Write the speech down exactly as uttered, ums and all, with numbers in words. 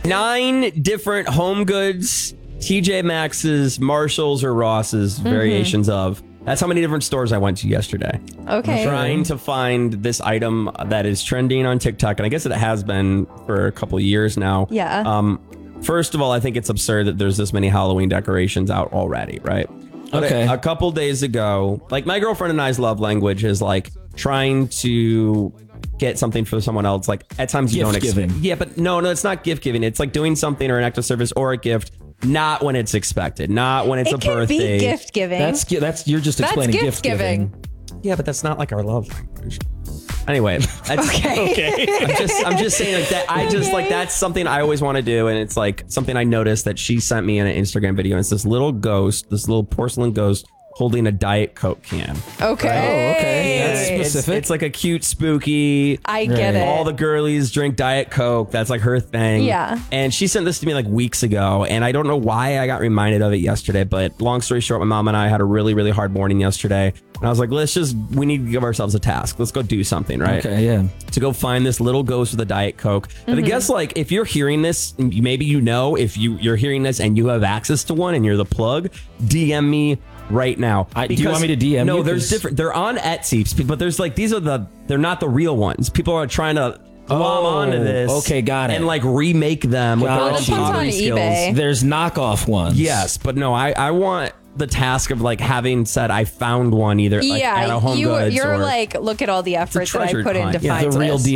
nine different home goods, T J Maxx's, Marshalls, or Ross's mm-hmm. variations of. That's how many different stores I went to yesterday. Okay. I'm trying to find this item that is trending on TikTok, and I guess it has been for a couple of years now. Yeah. Um, first of all, I think it's absurd that there's this many Halloween decorations out already, right? But okay. A, a couple days ago, like my girlfriend and I's love language is like trying to get something for someone else. Like at times you gift don't expect. giving. Yeah, but no, no, it's not gift giving. It's like doing something or an act of service or a gift. Not when it's expected. Not when it's it a can birthday. Be gift giving. That's that's you're just explaining that's gift, gift giving. giving. Yeah, but that's not like our love language. Anyway, that's, okay. okay. I'm just I'm just saying like that. I just Okay. like that's something I always want to do, and it's like something I noticed that she sent me in an Instagram video. And it's this little ghost, this little porcelain ghost holding a Diet Coke can. Okay. Oh, okay. That's It's, specific. it's like a cute, spooky. I get Right. it. All the girlies drink Diet Coke. That's like her thing. Yeah. And she sent this to me like weeks ago, and I don't know why I got reminded of it yesterday. But long story short, my mom and I had a really, really hard morning yesterday. And I was like, let's just, we need to give ourselves a task. Let's go do something, right? Okay, yeah. To go find this little ghost with a Diet Coke. Mm-hmm. And I guess like if you're hearing this, maybe you know, if you, you're hearing this and you have access to one and you're the plug, D M me right now. I, do you want me to D M no, you? No, there's different. They're on Etsy, but there's like, these are the, they're not the real ones. People are trying to glom oh, onto this. Okay, got it. And like remake them with their Got own it. Depends on pottery skills. eBay. There's knockoff ones. Yes, but no, I, I want the task of like having said I found one either like, yeah, at a Home you, Goods you're or like, look at all the effort that I treasured put in to find. Yeah, find the real this.